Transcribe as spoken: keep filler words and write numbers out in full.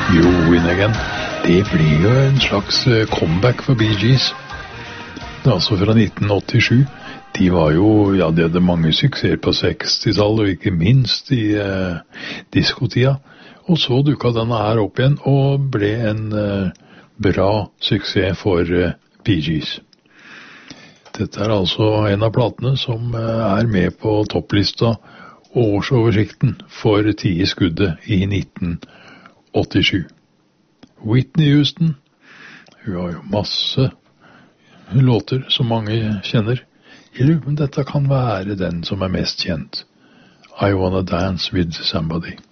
You Win Again. Det blir jo en slags comeback for Bee Gees. Det er altså fra nitten åttisju. De var jo, ja, de hadde mange suksesser på sekstitallet, og ikke minst i eh, diskotida. Og så dukket denne her opp igjen, og ble en eh, bra suksess for eh, Bee Gees. Dette er altså en av platene som eh, er med på topplista og årsoversikten for ti i skuddet i nitten åttisju. Whitney Houston, hun har jo masse låter som mange kjenner. Jeg lurer på om dette kan være den som er mest kjent. I Wanna Dance With Somebody.